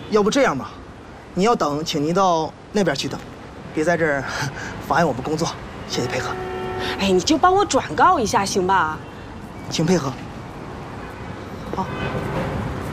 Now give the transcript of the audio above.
要不这样吧，你要等，请您到那边去等，别在这儿妨碍我们工作，谢谢配合。 哎，你就帮我转告一下行吧？ 请配合。 好。